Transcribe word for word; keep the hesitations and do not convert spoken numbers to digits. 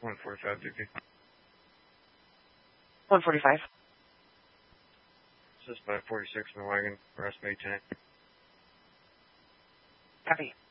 one forty-five, D P. one forty-five. This is by forty-six in the wagon, rest May tenth. Copy.